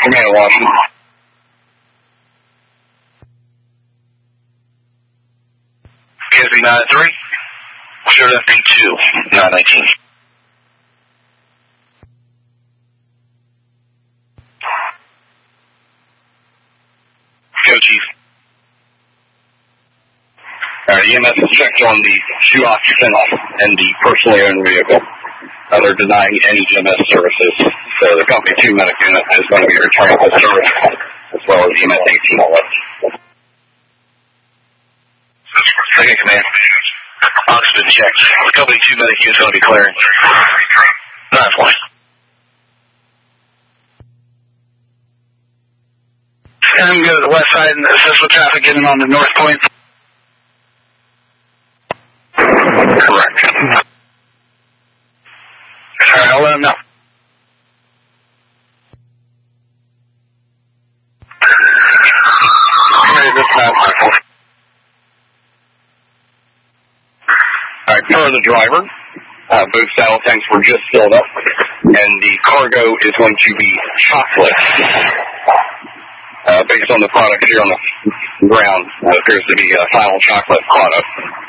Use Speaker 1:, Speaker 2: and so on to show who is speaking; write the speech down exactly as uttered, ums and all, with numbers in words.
Speaker 1: Command Washington. K S B nine three. Zero F B two, nine nineteen. Go, Chief. Alright, E M S has checked on the two occupants and the personally owned vehicle. Uh, they're denying any E M S services, so the Company two medic unit is going to be returning to service, as well as E M S eighteen. Second Command. Oxygen checked. The Company two medic unit is going to be clearing. nine twenty.
Speaker 2: And go to the west side and assist with traffic getting on the north point.
Speaker 1: Correct.
Speaker 2: Alright, I'll let them know.
Speaker 1: Alright, per the driver, uh, both saddle tanks were just filled up, and the cargo is going to be chocolate. Uh, based on the product here on the ground, uh, appears to be a final chocolate product.